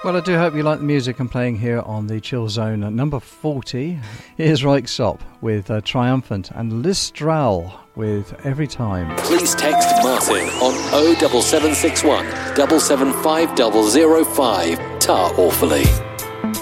Well, I do hope you like the music I'm playing here on the Chill Zone. At number 40, here's Röyksopp with Triumphant and Liz Strahl with Every Time. Please text Martin on 07761 775 005. Ta awfully.